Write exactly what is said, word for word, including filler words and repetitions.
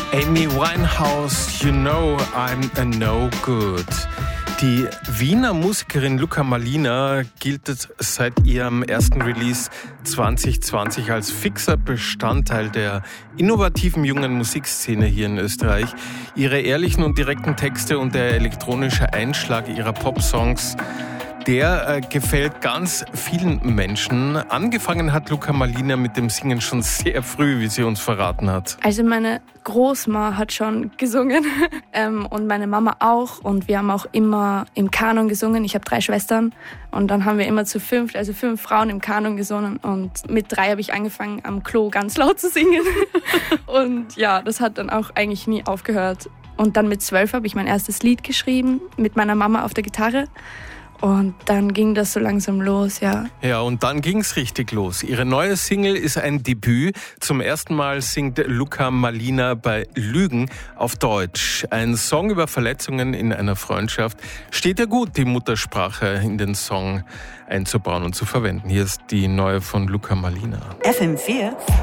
Amy Winehouse, You Know I'm a No Good. Die Wiener Musikerin Luca Malina gilt seit ihrem ersten Release zwanzig zwanzig als fixer Bestandteil der innovativen jungen Musikszene hier in Österreich. Ihre ehrlichen und direkten Texte und der elektronische Einschlag ihrer Popsongs, der äh, gefällt ganz vielen Menschen. Angefangen hat Luca Malina mit dem Singen schon sehr früh, wie sie uns verraten hat. Also meine Großma hat schon gesungen ähm, und meine Mama auch. Und wir haben auch immer im Kanon gesungen. Ich habe drei Schwestern und dann haben wir immer zu fünf, also fünf Frauen im Kanon gesungen. Und mit drei habe ich angefangen, am Klo ganz laut zu singen. Und ja, das hat dann auch eigentlich nie aufgehört. Und dann mit zwölf habe ich mein erstes Lied geschrieben, mit meiner Mama auf der Gitarre. Und dann ging das so langsam los, ja. Ja, und dann ging's richtig los. Ihre neue Single ist ein Debüt. Zum ersten Mal singt Luca Malina bei Lügen auf Deutsch. Ein Song über Verletzungen in einer Freundschaft. Steht ja gut, die Muttersprache in den Song einzubauen und zu verwenden. Hier ist die neue von Luca Malina. F M vier